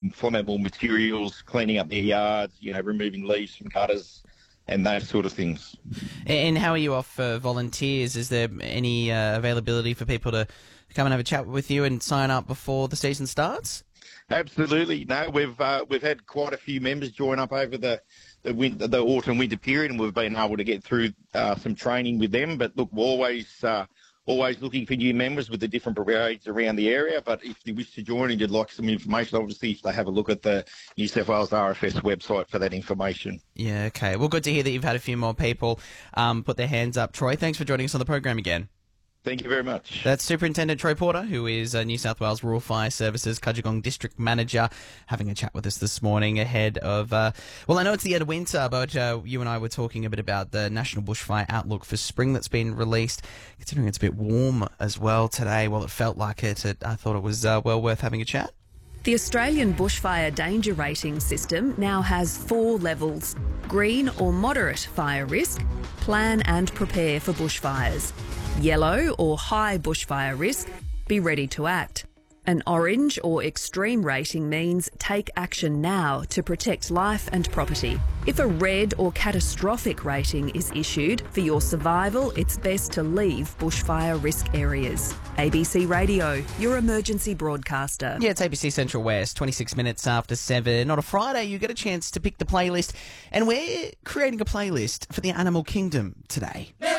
flammable materials, cleaning up their yards, removing leaves from cutters and those sort of things. And how are you off for volunteers? Is there any availability for people to come and have a chat with you and sign up before the season starts? Absolutely. No, we've had quite a few members join up over the autumn-winter period, and we've been able to get through some training with them. But look, we're always looking for new members with the different brigades around the area. But if you wish to join and you'd like some information, obviously, if they have a look at the New South Wales RFS website for that information. Yeah, okay. Well, good to hear that you've had a few more people put their hands up. Troy, thanks for joining us on the program again. Thank you very much. That's Superintendent Troy Porter, who is New South Wales Rural Fire Services Cudgegong District Manager, having a chat with us this morning ahead of, I know it's the end of winter, but you and I were talking a bit about the National Bushfire Outlook for spring that's been released. Considering it's a bit warm as well today, well, it felt like it. I thought it was well worth having a chat. The Australian Bushfire Danger Rating System now has 4 levels: green or moderate fire risk, plan and prepare for bushfires; yellow or high bushfire risk, be ready to act; an orange or extreme rating means take action now to protect life and property. If a red or catastrophic rating is issued, for your survival, it's best to leave bushfire risk areas. ABC Radio, your emergency broadcaster. Yeah, it's ABC Central West, 26 minutes after 7. On a Friday, you get a chance to pick the playlist, and we're creating a playlist for the animal kingdom today.